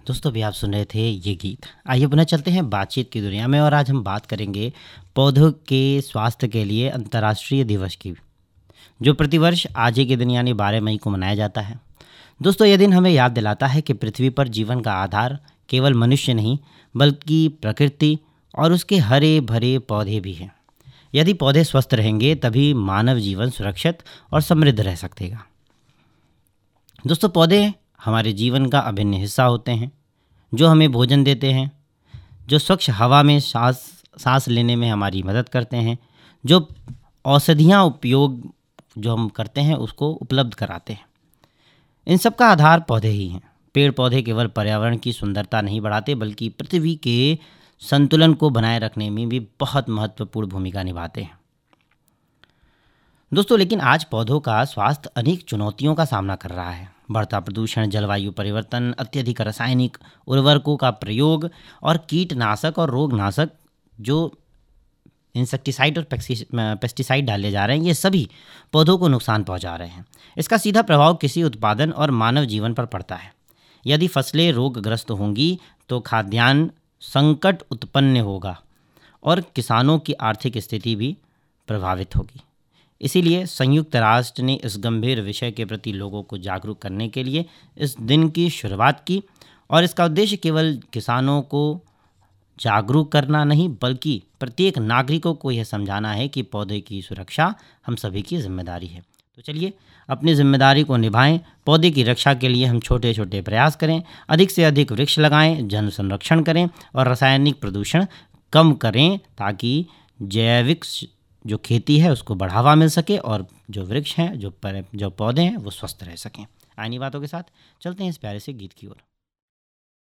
दोस्तों अभी आप सुन रहे थे ये गीत। आइए पुनः चलते हैं बातचीत की दुनिया में और आज हम बात करेंगे पौधों के स्वास्थ्य के लिए अंतर्राष्ट्रीय दिवस की, जो प्रतिवर्ष आज ही के दिन यानी 12 मई को मनाया जाता है। दोस्तों यह दिन हमें याद दिलाता है कि पृथ्वी पर जीवन का आधार केवल मनुष्य नहीं बल्कि प्रकृति और उसके हरे भरे पौधे भी हैं। यदि पौधे स्वस्थ रहेंगे तभी मानव जीवन सुरक्षित और समृद्ध रह सकेगा। दोस्तों पौधे हमारे जीवन का अभिन्न हिस्सा होते हैं, जो हमें भोजन देते हैं, जो स्वच्छ हवा में सांस लेने में हमारी मदद करते हैं, जो औषधियाँ उपयोग जो हम करते हैं उसको उपलब्ध कराते हैं। इन सब का आधार पौधे ही हैं। पेड़ पौधे केवल पर्यावरण की सुंदरता नहीं बढ़ाते बल्कि पृथ्वी के संतुलन को बनाए रखने में भी बहुत महत्वपूर्ण भूमिका निभाते हैं। दोस्तों लेकिन आज पौधों का स्वास्थ्य अनेक चुनौतियों का सामना कर रहा है। बढ़ता प्रदूषण, जलवायु परिवर्तन, अत्यधिक रासायनिक उर्वरकों का प्रयोग और कीटनाशक और रोगनाशक जो इंसेक्टिसाइड और पेस्टिसाइड डाले जा रहे हैं, ये सभी पौधों को नुकसान पहुंचा रहे हैं। इसका सीधा प्रभाव कृषि उत्पादन और मानव जीवन पर पड़ता है। यदि फसलें रोगग्रस्त होंगी तो खाद्यान्न संकट उत्पन्न होगा और किसानों की आर्थिक स्थिति भी प्रभावित होगी। इसीलिए संयुक्त राष्ट्र ने इस गंभीर विषय के प्रति लोगों को जागरूक करने के लिए इस दिन की शुरुआत की और इसका उद्देश्य केवल किसानों को जागरूक करना नहीं बल्कि प्रत्येक नागरिकों को यह समझाना है कि पौधे की सुरक्षा हम सभी की जिम्मेदारी है। तो चलिए अपनी जिम्मेदारी को निभाएं। पौधे की रक्षा के लिए हम छोटे छोटे प्रयास करें, अधिक से अधिक वृक्ष लगाएं, जन संरक्षण करें और रासायनिक प्रदूषण कम करें ताकि जैविक जो खेती है उसको बढ़ावा मिल सके और जो वृक्ष हैं, जो पौधे हैं वो स्वस्थ रह सकें। आइनी बातों के साथ चलते हैं इस प्यारे से गीत की ओर।